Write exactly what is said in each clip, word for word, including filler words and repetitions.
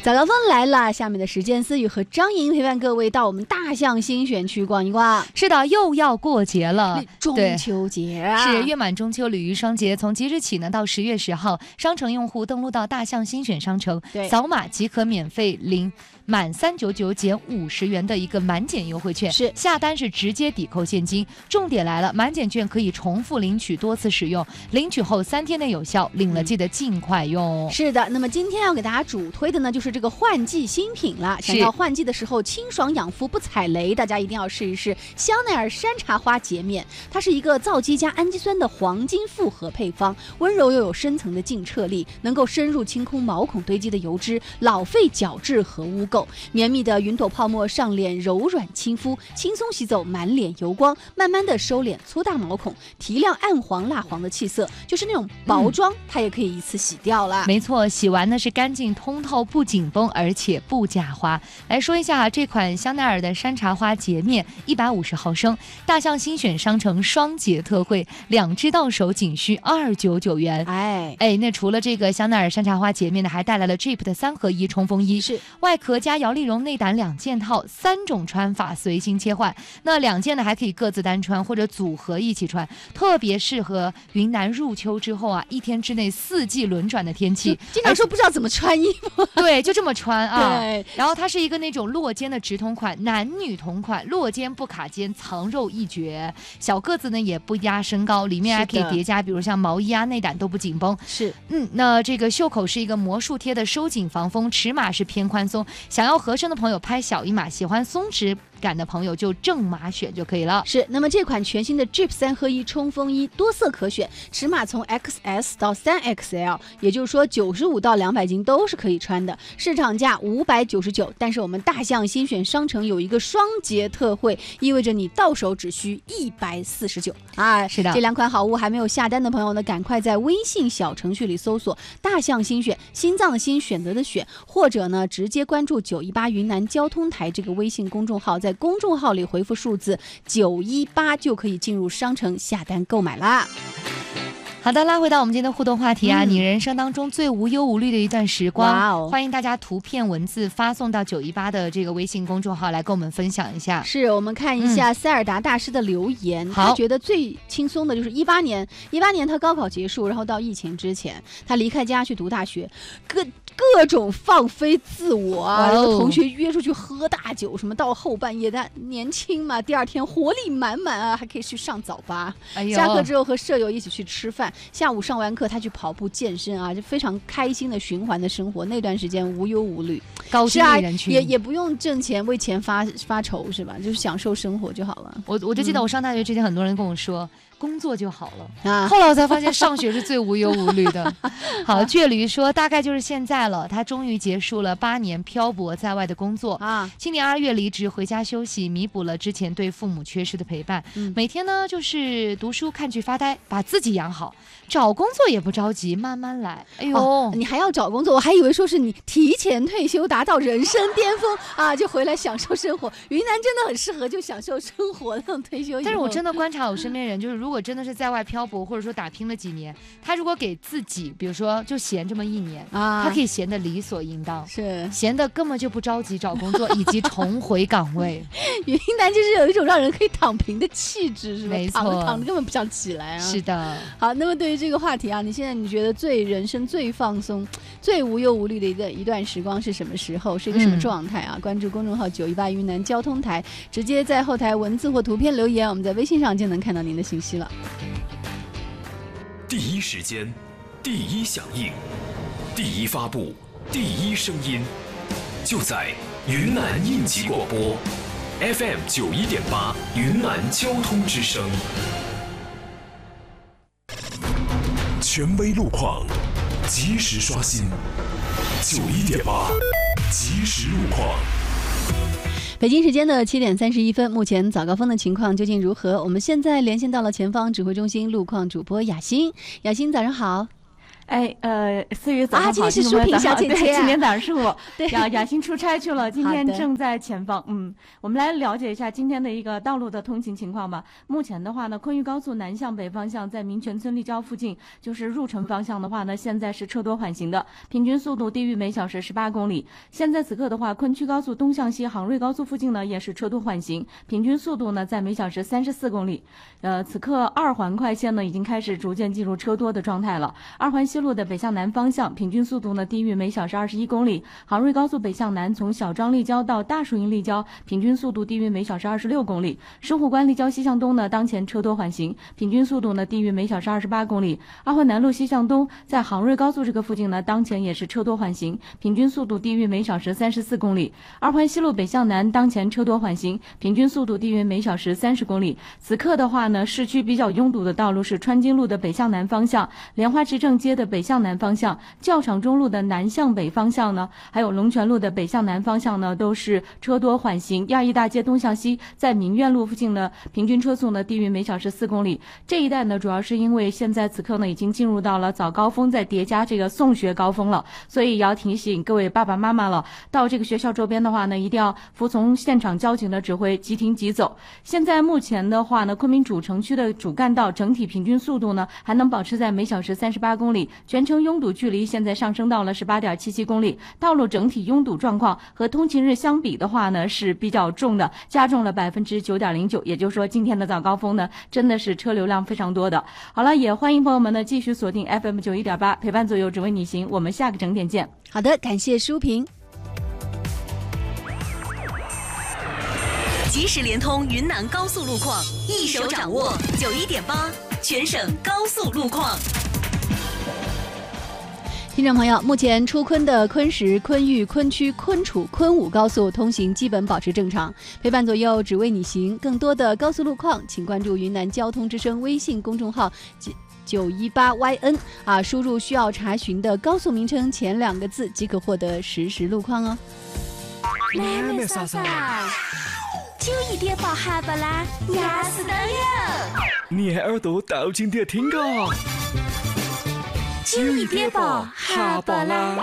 早高峰来了，下面的时间思雨和张莹陪伴各位到我们大象新选区逛一逛。 是的，又要过节了， 中秋节啊， 是月满中秋，鲤鱼双节，从即日起呢到十月十号，商城用户登录到大象新选商城，扫码即可免费领满三九九减五十元的一个满减优惠券， 是下单是直接抵扣现金。重点来了，满减券可以重复领取，多次使用，领取后三天内有效，领了记得尽快用。 是的，那么今天要给大家主推的呢，就是这个换季新品了。想要换季的时候清爽养肤不踩雷，大家一定要试一试香奈儿山茶花洁面。它是一个皂基加氨基酸的黄金复合配方，温柔又有深层的净澈力，能够深入清空毛孔堆积的油脂、老废角质和污垢。绵密的云朵泡沫上脸柔软亲肤，轻松洗走满脸油光，慢慢的收敛粗大毛孔，提亮暗黄蜡黄的气色，就是那种薄妆、嗯、它也可以一次洗掉了。 没错，洗完呢是干净通透不紧绷，而且不假滑。来说一下这款香奈儿的山茶花洁面一百五十毫升，大象新选商城双节特惠，两支到手仅需二九九元。 哎哎，那除了这个香奈儿山茶花洁面呢，还带来了 Jeep 的三合一冲锋衣， 是外壳加摇粒绒内胆两件套，三种穿法随心切换。那两件呢还可以各自单穿或者组合一起穿，特别适合云南入秋之后啊，一天之内四季轮转的天气， 经常说不知道怎么穿衣服， 对，就这么穿啊。 对， 然后它是一个那种落肩的直筒款，男女同款，落肩不卡肩，藏肉一绝。小个子呢也不压身高，里面还可以叠加，比如像毛衣啊、内胆都不紧绷。 是， 嗯，那这个袖口是一个魔术贴的收紧防风，尺码是偏宽松，想要合身的朋友拍小一码，喜欢松弛感的朋友就正码选就可以了。 是，那么这款全新的 Jeep 三合一冲锋衣多色可选，尺码从 X S 到 三 X L， 也就是说九十五到两百斤都是可以穿的，市场价五百九十九，但是我们大象新选商城有一个双节特惠，意味着你到手只需一百四十九啊！ 是的， 这两款好物还没有下单的朋友呢，赶快在微信小程序里搜索大象新选，心脏的心，选择的选，或者呢直接关注九一八云南交通台这个微信公众号，在公众号里回复数字九一八就可以进入商城下单购买啦。 好的，拉回到我们今天的互动话题啊、嗯，你人生当中最无忧无虑的一段时光， 哦、 欢迎大家图片文字发送到九一八的这个微信公众号来跟我们分享一下。 是，我们看一下塞尔达大师的留言、嗯、他觉得最轻松的就是一八年一八年他高考结束，然后到疫情之前他离开家去读大学，各各种放飞自我啊，然后同学约出去喝大酒什么，到后半夜他年轻嘛，第二天活力满满啊，还可以去上早八、哎、下课之后和舍友一起去吃饭，下午上完课他去跑步健身啊，就非常开心的循环的生活。那段时间无忧无虑， 高精力人群、 啊、也也不用挣钱为钱发发愁是吧？就是享受生活就好了。 我我就记得我上大学之前，很多人跟我说。嗯，工作就好了啊！后来我才发现上学是最无忧无虑的。好，倔驴说大概就是现在了，他终于结束了八年漂泊在外的工作啊，今年二月离职回家休息，弥补了之前对父母缺失的陪伴、嗯、每天呢就是读书看剧发呆，把自己养好，找工作也不着急，慢慢来。哎呦、 哦、你还要找工作？我还以为说是你提前退休达到人生巅峰啊，就回来享受生活。云南真的很适合就享受生活那种退休以后。 但是我真的观察我身边人，就是如果如果真的是在外漂泊，或者说打拼了几年，他如果给自己比如说就闲这么一年、啊、他可以闲得理所应当， 是闲得根本就不着急找工作以及重回岗位。 云南就是有一种让人可以躺平的气质，是吧？ 没错， 躺着躺着根本不想起来啊。 是的。 好，那么对于这个话题啊，你现在你觉得最人生最放松最无忧无虑的一个一段时光是什么时候，是一个什么状态啊、嗯、关注公众号九一八云南交通台，直接在后台文字或图片留言，我们在微信上就能看到您的信息了。 第一时间，第一响应，第一发布，第一声音，就在云南应急广播 F M 九一点八云南交通之声。权威路况，及时刷新。九一点八，及时路况。 北京时间的七点三十一分，目前早高峰的情况究竟如何？我们现在连线到了前方指挥中心路况主播雅欣。雅欣，早上好。 哎，呃，四月早上好， 啊，今天是淑萍小姐姐， 对，今天早上是我， 对， 雅雅欣出差去了，今天正在前方。嗯，我们来了解一下今天的一个道路的通行情况吧。目前的话呢，昆玉高速南向北方向，在民权村立交附近，就是入城方向的话呢，现在是车多缓行的，平均速度低于每小时十八公里。现在此刻的话，昆曲高速东向西杭瑞高速附近呢，也是车多缓行，平均速度呢在每小时三十四公里。呃，此刻二环快线呢已经开始逐渐进入车多的状态了。二环西路的北向南方向，平均速度呢低于每小时二十一公里。杭瑞高速北向南，从小庄立交到大树营立交，平均速度低于每小时二十六公里。石虎关立交西向东呢，当前车多缓行，平均速度呢低于每小时二十八公里。二环南路西向东，在杭瑞高速这个附近呢，当前也是车多缓行，平均速度低于每小时三十四公里。二环西路北向南，当前车多缓行，平均速度低于每小时三十公里。此刻的话呢，市区比较拥堵的道路是川津路的北向南方向，莲花池正街的北向南方向，教场中路的南向北方向呢，还有龙泉路的北向南方向呢，都是车多缓行。亚裔大街东向西，在民院路附近呢，平均车速呢低于每小时四公里。这一带呢，主要是因为现在此刻呢，已经进入到了早高峰，再叠加这个送学高峰了，所以要提醒各位爸爸妈妈了，到这个学校周边的话呢，一定要服从现场交警的指挥，即停即走。现在目前的话呢，昆明主城区的主干道整体平均速度呢，还能保持在每小时三十八公里，全程拥堵距离现在上升到了十八点七七公里。道路整体拥堵状况和通勤日相比的话呢，是比较重的，加重了百分之九点零九。也就是说，今天的早高峰呢，真的是车流量非常多的。好了，也欢迎朋友们呢继续锁定 F M 九一点八，陪伴左右，只为你行。我们下个整点见。 好的，感谢淑萍。 即时联通云南高速路况，一手掌握九一点八，全省高速路况。 听众朋友，目前出昆的昆石、昆玉、昆曲、昆楚、昆武高速通行基本保持正常，陪伴左右，只为你行。更多的高速路况，请关注云南交通之声微信公众号九一八 Y N 啊，输入需要查询的高速名称前两个字即可获得实时路况哦。 妹妹嫂嫂，九一点八哈巴啦，压死的哟！ 你耳朵倒进点听个。 九一点八哈巴啦。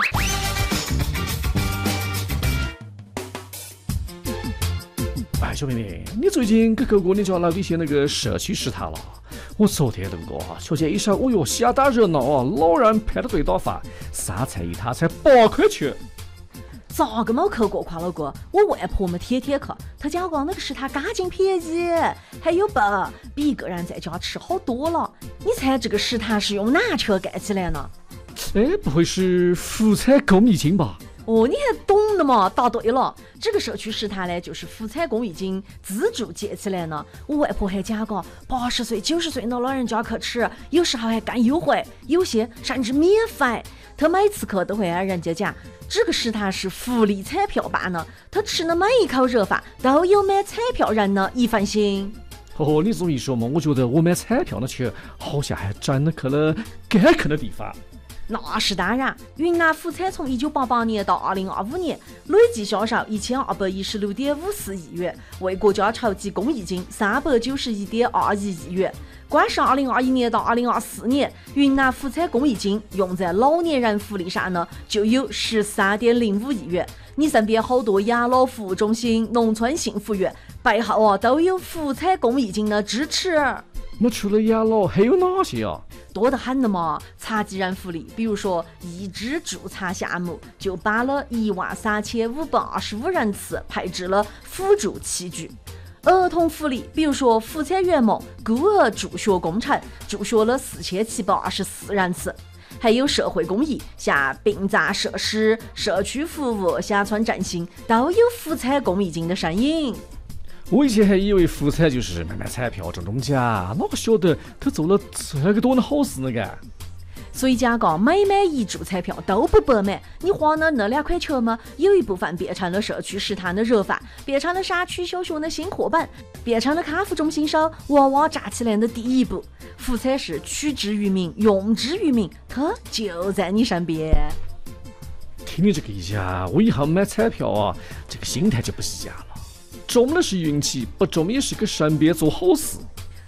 哎，小妹妹，你最近给狗哥你家来一些那个社区食堂了？我昨天路过哈，瞧见一扇，哦哟，相当热闹啊！老人排着队打饭，三菜一汤才八块钱。 咋个没去过夸老哥？我外婆们天天去，她讲过那个食堂干净便宜，还有吧，比一个人在家吃好多了。你猜这个食堂是用哪车盖起来呢？ 哎，不会是福彩公益金吧？ 哦，你还懂的嘛？答对了，这个社区食堂呢，就是福彩公益金资助建起来呢。我外婆还讲过，八十岁、九十岁的老人家去吃，有时候还干优惠，有些甚至免费。他每次去都会按人家讲，这个食堂是福利彩票办的，他吃的每一口热饭都有买彩票人的一份心。 哦，你这么一说嘛，我觉得我买彩票的钱好像还真的去了该去的地方。 那是当然，云南福彩从一九八八年到二零二五年累计销售一千二百一十六点五四亿元，为国家筹集公益金三百九十一点二一亿元。光是二零二一年到二零二四年，云南福彩公益金用在老年人福利上呢，就有十三点零五亿元。你身边好多养老服务中心、农村幸福院背后啊，都有福彩公益金的支持。 那除了养老还有哪些啊？ 多得很的嘛！残疾人福利，比如说义肢助残项目，就办了一万三千五百二十五人次，配置了辅助器具。儿童福利，比如说福彩圆梦孤儿助学工程，助学了四千七百二十四人次。还有社会公益，像殡葬设施、社区服务、乡村振兴，都有福彩公益金的身影。 我以前还以为福彩就是买买彩票中中奖，哪个晓得他做了这个多的好事呢？干。 所以讲个每买一注彩票都不白买，你花的那两块钱嘛，有一部分变成了社区食堂的热饭，变成了社区小学的新课本，变成了康复中心手娃娃站起来的第一步。福彩是取之于民，用之于民，它就在你身边。 听你这个一讲，我以后买彩票啊，这个心态就不一样了。中了是运气，不中也是给身边做好事。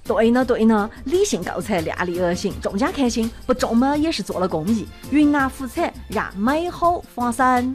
对呢对呢，理性购车，量力而行，众家开心，不中嘛也是做了公益。云南福彩让美好发生。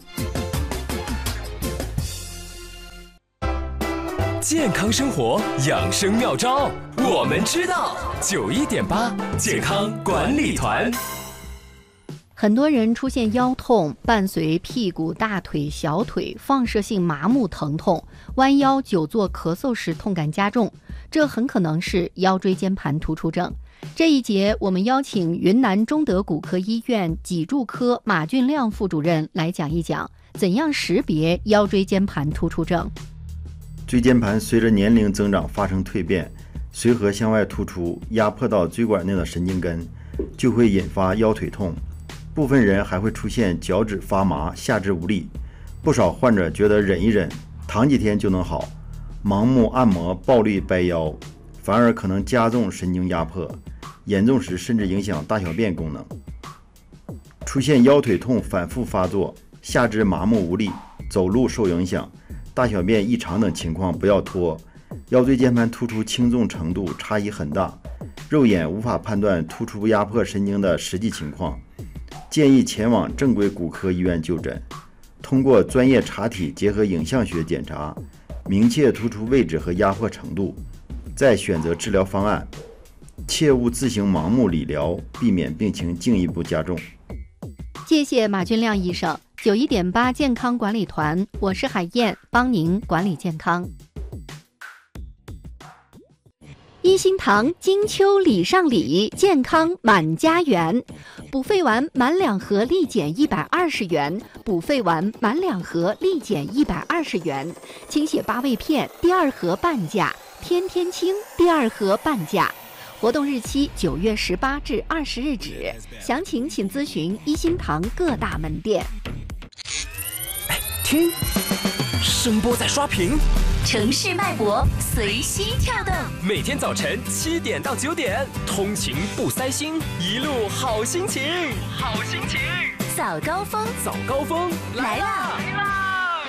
健康生活养生妙招，我们知道。九一点八健康管理团。 很多人出现腰痛，伴随屁股、大腿、小腿放射性麻木疼痛，弯腰、久坐、咳嗽时痛感加重，这很可能是腰椎间盘突出症。这一节我们邀请云南中德骨科医院脊柱科马俊亮副主任来讲一讲，怎样识别腰椎间盘突出症。 椎间盘随着年龄增长发生蜕变，随和向外突出，压迫到椎管内的神经根，就会引发腰腿痛。部分人还会出现脚趾发麻、下肢无力，不少患者觉得忍一忍，躺几天就能好，盲目按摩暴力掰腰，反而可能加重神经压迫，严重时甚至影响大小便功能。出现腰腿痛反复发作、下肢麻木无力、走路受影响、大小便异常等情况不要拖，腰椎间盘突出轻重程度差异很大，肉眼无法判断突出压迫神经的实际情况，建议前往正规骨科医院就诊，通过专业查体结合影像学检查，明确突出位置和压迫程度，再选择治疗方案，切勿自行盲目理疗，避免病情进一步加重。 谢谢马俊亮医生。九一点八健康管理团，我是海燕，帮您管理健康。一心堂金秋礼上礼，健康满家园。补肺丸满两盒立减一百二十元，补肺丸满两盒立减一百二十元。清血八味片第二盒半价，天天清第二盒半价。活动日期九月十八至二十日止，详情请咨询一心堂各大门店。 哎，听，声波在刷屏， 城市脉搏随心跳动。 每天早晨七点到九点，通勤不塞心，一路好心情，好心情。 早高峰， 早高峰来啦！来啦！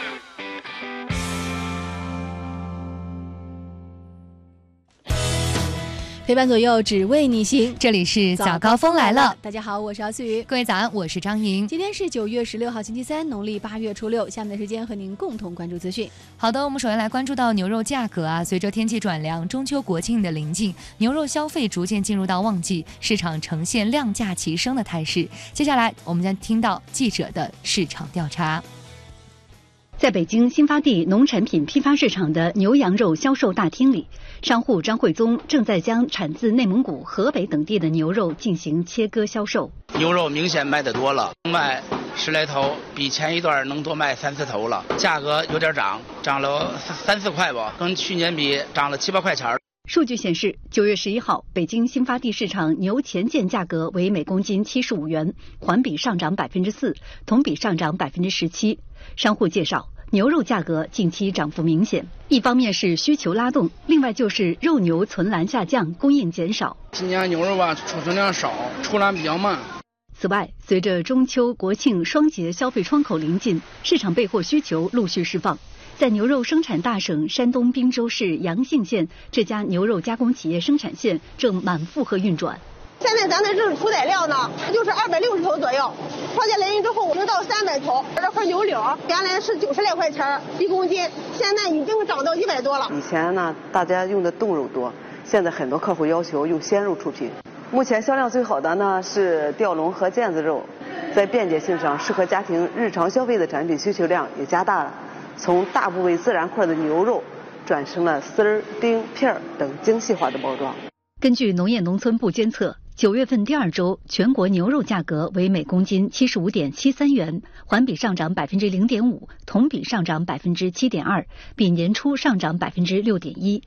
陪伴左右，只为你行。 这里是早高峰来了。 大家好，我是姚思雨。 各位早安，我是张莹。 今天是九月十六号，星期三，农历八月初六。下面的时间和您共同关注资讯。 好的，我们首先来关注到牛肉价格啊。随着天气转凉，中秋国庆的临近，牛肉消费逐渐进入到旺季，市场呈现量价齐升的态势。接下来，我们将听到记者的市场调查。 在北京新发地农产品批发市场的牛羊肉销售大厅里，商户张慧宗正在将产自内蒙古、河北等地的牛肉进行切割销售。 牛肉明显卖得多了，卖十来头，比前一段能多卖三四头了。价格有点涨，涨了三四块吧，跟去年比涨了七八块钱。 数据显示，九月十一号，北京新发地市场牛前件价格为每公斤七十五元，环比上涨百分之四，同比上涨百分之十七。商户介绍，牛肉价格近期涨幅明显，一方面是需求拉动，另外就是肉牛存栏下降，供应减少。 今年牛肉吧储存量少，出栏比较慢。 此外，随着中秋、国庆双节消费窗口临近，市场备货需求陆续释放。在牛肉生产大省山东滨州市阳信县，这家牛肉加工企业生产线正满负荷运转。 现在咱的肉屠宰量呢，就是二百六十头左右，创建来临之后能到三百头。这块牛柳原来是九十来块钱一公斤，现在已经涨到一百多了。 以前呢，大家用的冻肉多，现在很多客户要求用鲜肉出品。目前销量最好的呢是吊龙和腱子肉，在便捷性上适合家庭日常消费的产品需求量也加大了，从大部位自然块的牛肉转成了丝儿、丁、片儿等精细化的包装。 根据农业农村部监测，九月份第二周全国牛肉价格为每公斤七十五点七三元，环比上涨百分之零点五，同比上涨百分之七点二，比年初上涨百分之六点一。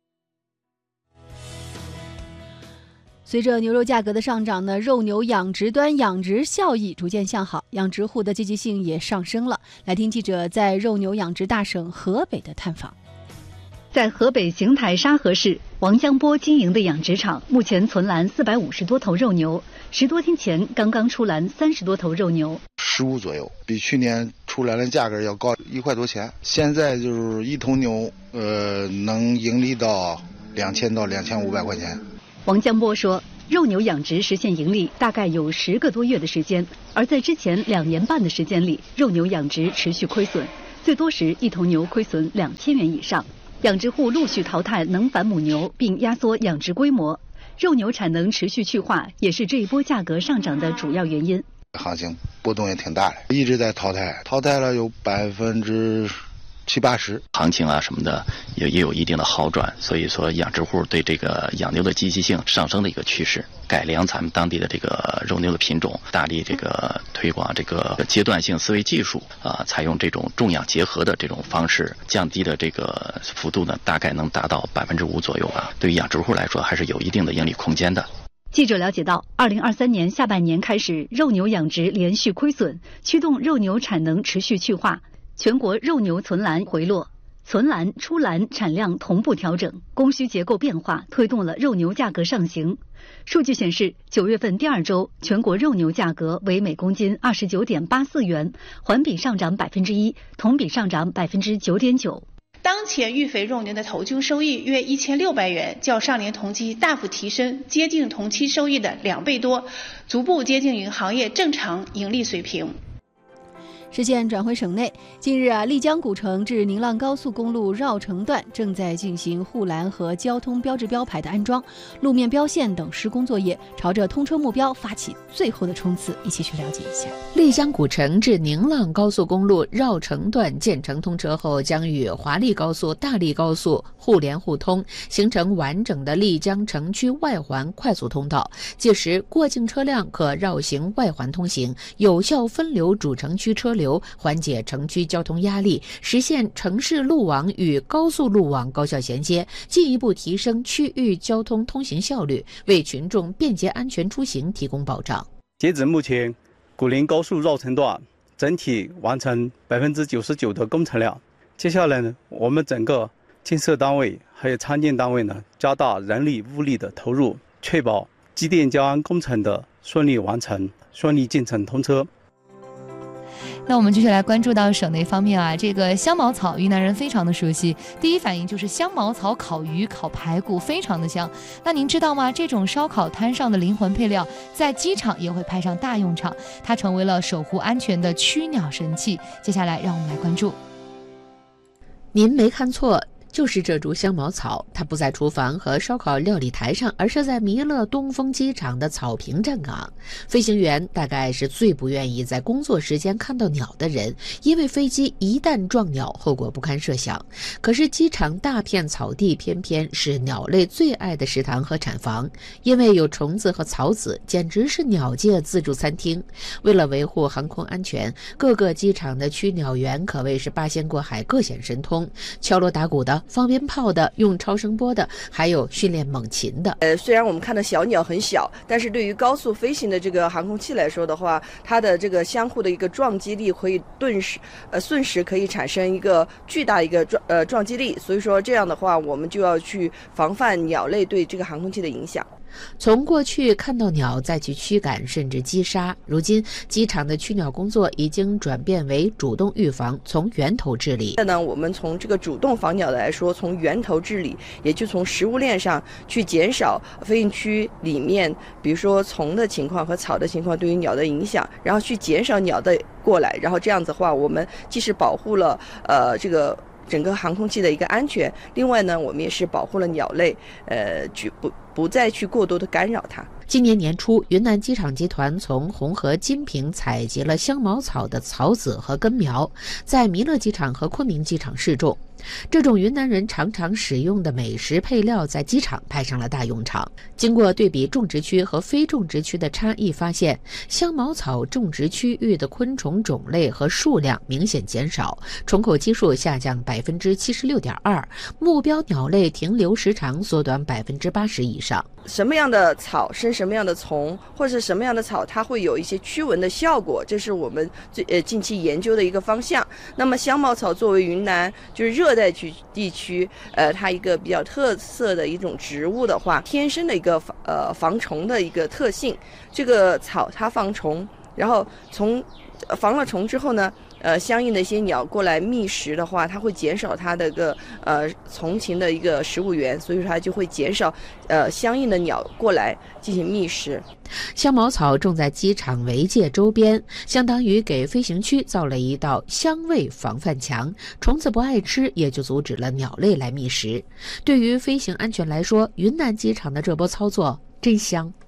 随着牛肉价格的上涨呢，肉牛养殖端养殖效益逐渐向好，养殖户的积极性也上升了。来听记者在肉牛养殖大省河北的探访。 在河北邢台沙河市，王江波经营的养殖场目前存栏四百五十多头肉牛，十多天前刚刚出栏三十多头肉牛， 十五左右，比去年出栏的价格要高一块多钱。现在就是一头牛，呃，能盈利到两千到两千五百块钱。 王江波说，肉牛养殖实现盈利大概有十个多月的时间，而在之前两年半的时间里，肉牛养殖持续亏损，最多时一头牛亏损两千元以上。养殖户陆续淘汰能繁母牛，并压缩养殖规模，肉牛产能持续去化，也是这一波价格上涨的主要原因。 行情波动也挺大的，一直在淘汰，淘汰了有百分之七八十， 行情啊什么的也也有一定的好转，所以说养殖户对这个养牛的积极性上升的一个趋势，改良咱们当地的这个肉牛的品种，大力这个推广这个阶段性思维技术啊，采用这种种养结合的这种方式，降低的这个幅度呢，大概能达到百分之五左右吧。对于养殖户来说，还是有一定的盈利空间的。 记者了解到，二零二三年下半年开始，肉牛养殖连续亏损，驱动肉牛产能持续去化，全国肉牛存栏回落，存栏、出栏产量同步调整，供需结构变化推动了肉牛价格上行。数据显示，九月份第二周全国肉牛价格为每公斤二十九点八四元，环比上涨百分之一，同比上涨百分之九点九。 当前育肥肉牛的头均收益约一千六百元，较上年同期大幅提升，接近同期收益的两倍多，逐步接近于行业正常盈利水平。 视线转回省内，近日啊，丽江古城至宁浪高速公路绕城段正在进行护栏和交通标志标牌的安装、路面标线等施工作业，朝着通车目标发起最后的冲刺。一起去了解一下。 丽江古城至宁浪高速公路绕城段建成通车后，将与华丽高速、大丽高速互联互通，形成完整的丽江城区外环快速通道。届时，过境车辆可绕行外环通行，有效分流主城区车流，缓解城区交通压力，实现城市路网与高速路网高效衔接，进一步提升区域交通通行效率，为群众便捷安全出行提供保障。 截止目前，古宁高速绕城段整体完成百分之九十九的工程量。接下来呢，我们整个建设单位还有参建单位呢，加大人力物力的投入，确保机电交安工程的顺利完成、顺利建成通车。 那我们继续来关注到省内方面啊，这个香茅草云南人非常的熟悉，第一反应就是香茅草烤鱼、烤排骨，非常的香。那您知道吗？这种烧烤摊上的灵魂配料，在机场也会派上大用场，它成为了守护安全的驱鸟神器。接下来让我们来关注。 您没看错，就是这株香茅草，它不在厨房和烧烤料理台上，而是在弥勒东风机场的草坪站岗。飞行员大概是最不愿意在工作时间看到鸟的人，因为飞机一旦撞鸟，后果不堪设想。可是机场大片草地偏偏是鸟类最爱的食堂和产房，因为有虫子和草籽，简直是鸟界自助餐厅。为了维护航空安全，各个机场的驱鸟员可谓是八仙过海，各显神通，敲锣打鼓的，放鞭炮的，用超声波的，还有训练猛禽的。 呃，虽然我们看到小鸟很小，但是对于高速飞行的这个航空器来说的话，它的这个相互的一个撞击力可以顿时呃瞬时可以产生一个巨大一个撞呃撞击力，所以说这样的话，我们就要去防范鸟类对这个航空器的影响。 从过去看到鸟再去驱赶甚至击杀，如今机场的驱鸟工作已经转变为主动预防，从源头治理。 那呢，我们从这个主动防鸟的来说，从源头治理，也就从食物链上去减少飞行区里面，比如说虫的情况和草的情况对于鸟的影响，然后去减少鸟的过来，然后这样子的话，我们既是保护了呃这个整个航空器的一个安全，另外呢，我们也是保护了鸟类，呃，去不不再去过多的干扰它。 今年年初，云南机场集团从红河金平采集了香茅草的草籽和根苗，在弥勒机场和昆明机场试种。这种云南人常常使用的美食配料在机场派上了大用场。经过对比种植区和非种植区的差异，发现香茅草种植区域的昆虫种类和数量明显减少，虫口基数下降百分之七十六点二，目标鸟类停留时长缩短百分之八十以上。 什么样的草生什么样的虫，或者是什么样的草它会有一些驱蚊的效果，这是我们最呃近期研究的一个方向。那么香茅草作为云南就是热带区地区呃它一个比较特色的一种植物的话，天生的一个呃防虫的一个特性。这个草它防虫，然后从防了虫之后呢， 呃相应的一些鸟过来觅食的话，它会减少它的个呃从禽的一个食物源，所以说它就会减少呃相应的鸟过来进行觅食。 香茅草种在机场围界周边，相当于给飞行区造了一道香味防范墙，虫子不爱吃，也就阻止了鸟类来觅食。对于飞行安全来说，云南机场的这波操作真香。